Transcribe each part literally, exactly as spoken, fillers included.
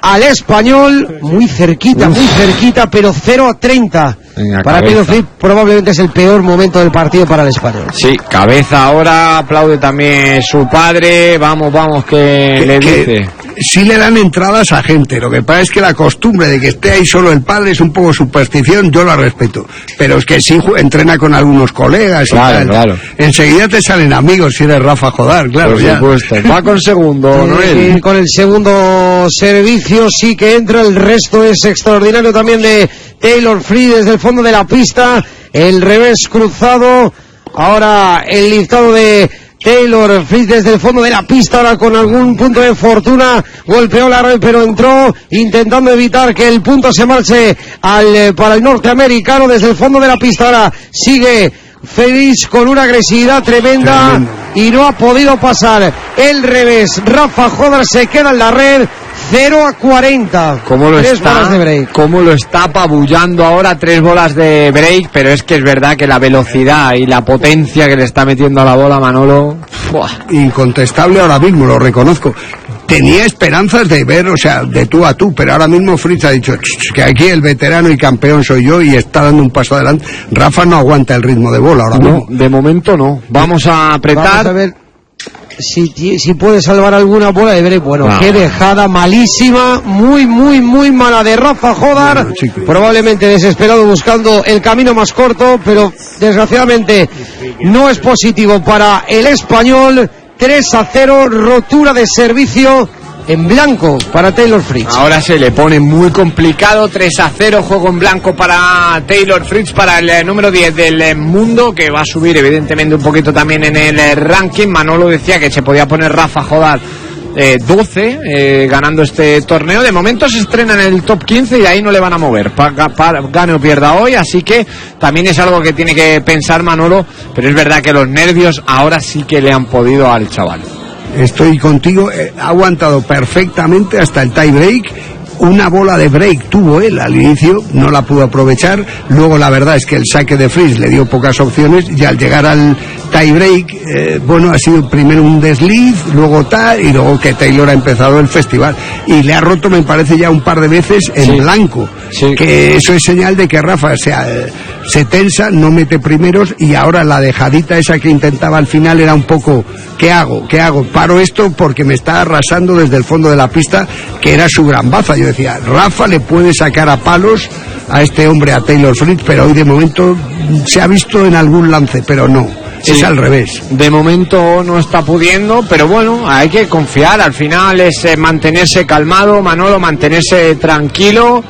al Español, muy cerquita, Uf. muy cerquita, pero cero a treinta. Para Taylor Fritz probablemente es el peor momento del partido para el Español. Sí, cabeza ahora, aplaude también su padre, vamos, vamos, que, que le que dice. Sí le dan entradas a gente, lo que pasa es que la costumbre de que esté ahí solo el padre es un poco superstición, yo la respeto, pero es que sí entrena con algunos colegas claro, y tal. Claro. Enseguida te salen amigos si eres Rafa Jodar, claro. Por ya. supuesto. Va con segundo, Noel. Eh, con el segundo servicio sí que entra, el resto es extraordinario también de Taylor Fritz desde el fondo de la pista, el revés cruzado, ahora el listado de Taylor Fritz desde el fondo de la pista, ahora con algún punto de fortuna, golpeó la red pero entró, intentando evitar que el punto se marche al, para el norteamericano desde el fondo de la pista, ahora sigue Fritz con una agresividad tremenda, tremenda y no ha podido pasar el revés. Rafa Jodar se queda en la red, cero a cuarenta. ¿Cómo lo tres está, bolas de break. cómo lo está apabullando ahora, tres bolas de break, pero es que es verdad que la velocidad y la potencia que le está metiendo a la bola Manolo, ¡fua! Incontestable ahora mismo, lo reconozco. Tenía esperanzas de ver, o sea, de tú a tú, pero ahora mismo Fritz ha dicho que aquí el veterano y campeón soy yo y está dando un paso adelante. Rafa no aguanta el ritmo de bola ahora no, mismo. De momento no. Vamos a apretar. Vamos a ver si, si puede salvar alguna bola de break. Bueno, no. Qué dejada malísima, muy, muy, muy mala de Rafa Jodar. Bueno, probablemente desesperado buscando el camino más corto, pero desgraciadamente no es positivo para el Español. tres a cero, rotura de servicio en blanco para Taylor Fritz. Ahora se le pone muy complicado, tres a cero, juego en blanco para Taylor Fritz, para el eh, número diez del eh, mundo, que va a subir evidentemente un poquito también en el eh, ranking. Manolo decía que se podía poner Rafa Jodar eh, doce, eh, ganando este torneo. De momento se estrena en el top quince y ahí no le van a mover, pa, pa, gane o pierda hoy, así que también es algo que tiene que pensar Manolo, pero es verdad que los nervios ahora sí que le han podido al chaval. Estoy contigo, eh, ha aguantado perfectamente hasta el tie break. Una bola de break tuvo él al inicio, no la pudo aprovechar. Luego la verdad es que el saque de Fritz le dio pocas opciones y al llegar al tie break, eh, bueno, ha sido primero un desliz, luego tal, y luego que Taylor ha empezado el festival. Y le ha roto, me parece, ya un par de veces en sí. blanco. Sí. Que eso es señal de que Rafa se, se tensa, no mete primeros, y ahora la dejadita esa que intentaba al final era un poco, ¿qué hago? ¿Qué hago? Paro esto porque me está arrasando desde el fondo de la pista, que era su gran baza. Yo decía, Rafa le puede sacar a palos a este hombre, a Taylor Fritz, pero hoy de momento se ha visto en algún lance, pero no, sí, es al revés. De momento no está pudiendo, pero bueno, hay que confiar, al final es eh, mantenerse calmado, Manolo, mantenerse tranquilo.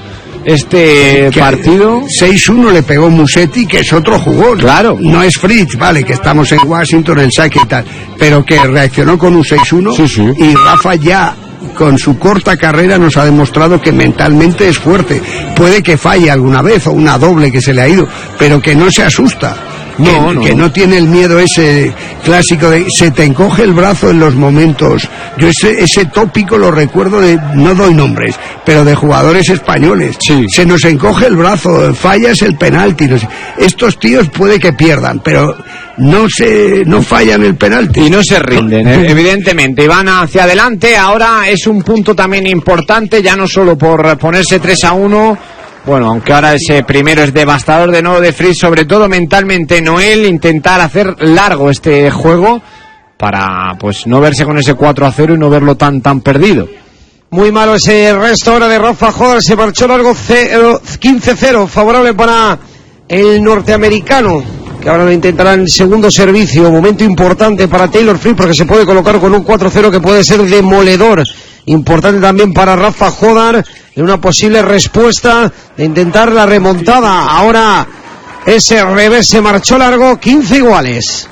Este que partido seis uno le pegó Musetti, que es otro jugón. Claro. No es Fritz, vale, que estamos en Washington, el saque y tal, pero que reaccionó con un seis uno, sí, sí. Y Rafa ya con su corta carrera nos ha demostrado que mentalmente es fuerte. Puede que falle alguna vez o una doble que se le ha ido, pero que no se asusta. No, que, no. que no tiene el miedo ese clásico de se te encoge el brazo en los momentos. Yo ese, ese tópico lo recuerdo de, no doy nombres, pero de jugadores españoles. Sí. Se nos encoge el brazo, fallas el penalti. No sé. Estos tíos puede que pierdan, pero no se no fallan el penalti. Y no se rinden, eh, evidentemente, y van hacia adelante. Ahora es un punto también importante, ya no solo por ponerse tres a uno. Bueno, aunque ahora ese primero es devastador de nuevo de Fritz, sobre todo mentalmente, Noel, intentar hacer largo este juego para pues no verse con ese cuatro a cero y no verlo tan tan perdido. Muy malo ese resto ahora de Rafa Jodar, se marchó largo quince cero, favorable para el norteamericano, que ahora lo intentará en segundo servicio. Momento importante para Taylor Fritz porque se puede colocar con un cuatro cero que puede ser demoledor. Importante también para Rafa Jodar en una posible respuesta de intentar la remontada. Ahora ese revés se marchó largo, quince iguales.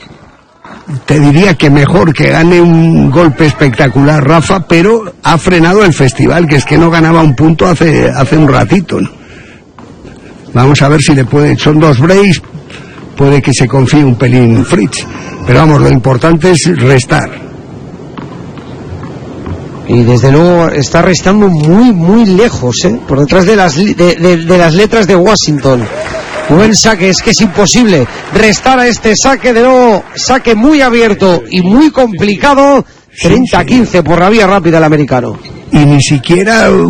Te diría que mejor que gane un golpe espectacular Rafa, pero ha frenado el festival, que es que no ganaba un punto hace, hace un ratito, ¿no? Vamos a ver si le puede, son dos breaks, puede que se confíe un pelín Fritz, pero vamos, lo importante es restar. Y desde luego está restando muy, muy lejos, ¿eh? Por detrás de las, de, de, de las letras de Washington. Buen saque, es que es imposible restar a este saque, de nuevo, saque muy abierto y muy complicado. treinta a quince por la vía rápida el americano. Y ni siquiera